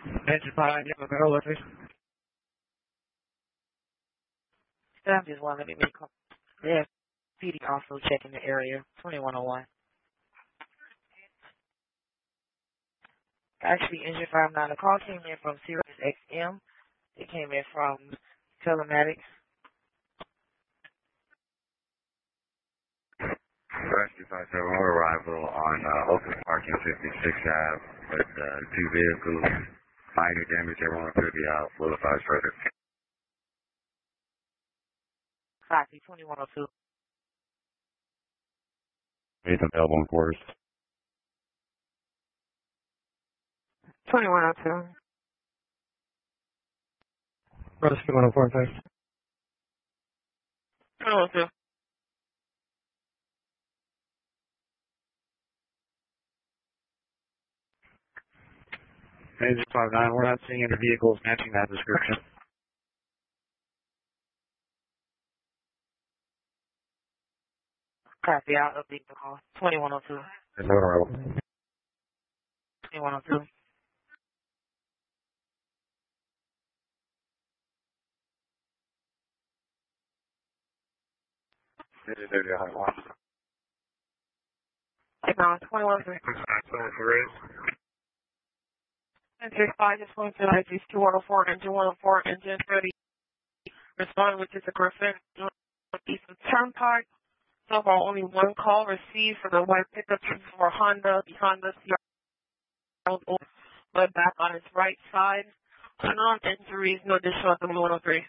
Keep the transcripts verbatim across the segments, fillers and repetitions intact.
Engine pilot, you have a go with me. Staff just wanted me to make call. Yeah, P D also checking the area, twenty-one oh one. Actually, engine five nine, the call came in from Sirius X M. It came in from Telematics. Rescue five seven, on arrival on uh, open parking fifty-six Ave with uh, two vehicles. Minor damage, everyone appear to be out. Will advise further. Copy, twenty-one oh two. It's available in quarters. twenty-one oh two. Rescue one oh four, thanks. twenty-one oh two. Engine five nine, we're not seeing any vehicles matching that description. Copy, I'll update the call. twenty-one oh two. It's on arrival. twenty-one oh two. Engine thirty, high one. Take on twenty-one oh three. Someone for raise. Engine five is going to I G two one oh four, engine one oh four, engine thirty. Responding with is a Griffin, Eastern Turnpike. So far, only one call received for the white pickup for Honda. The Honda C R led back on its right side. Unknown injuries, no additional at the one oh three.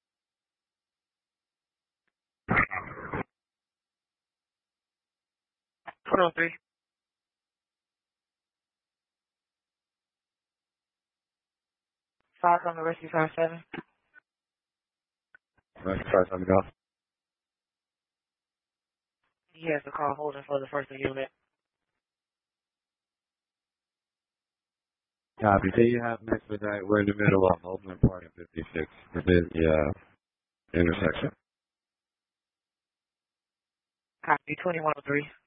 one oh three. Five on the rescue five seven. Rescue five seven, go. He has the call holding for the first unit. Copy. Say you have next midnight. We're in the middle of open parking fifty-six. Within the uh, intersection. Copy twenty-one oh three.